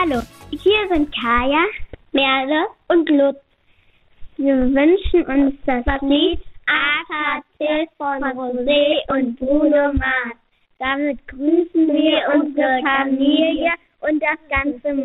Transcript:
Hallo, hier sind Kaya, Merle und Lutz. Wir wünschen uns das Lied AKT von Rosé und Bruno Mars. Damit grüßen wir unsere Familie und das ganze